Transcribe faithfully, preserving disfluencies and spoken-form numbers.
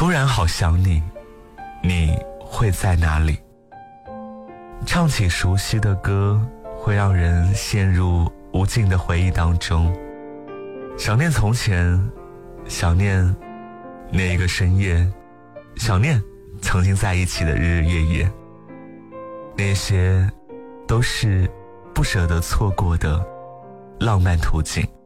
突然好想你，你会在哪里？唱起熟悉的歌，会让人陷入无尽的回忆当中。想念从前，想念那一个深夜，想念曾经在一起的日日夜夜，那些都是不舍得错过的浪漫途径。